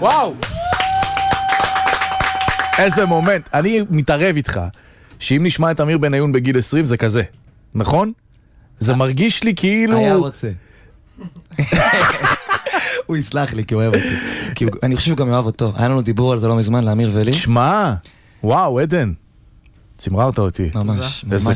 וואו! איזה מומנט. אני מתערב איתך, שאם נשמע את אמיר בניון בגיל 20 זה כזה, נכון? זה מרגיש לי כאילו... היה רוצה. הוא יסלח לי כי הוא אוהב אותי. כי אני חושב שהוא גם אוהב אותו. היה לנו דיבור על זה לא מזמן, לאמיר ולי. תשמע, וואו, עדן. צמררת אותי. ממש. איזה